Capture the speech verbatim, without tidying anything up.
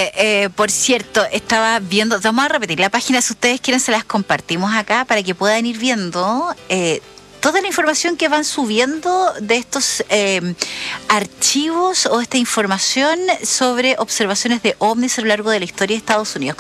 Oye, eh, por cierto, estaba viendo, vamos a repetir la página, si ustedes quieren se las compartimos acá para que puedan ir viendo eh, toda la información que van subiendo de estos eh, archivos o esta información sobre observaciones de ovnis a lo largo de la historia de Estados Unidos.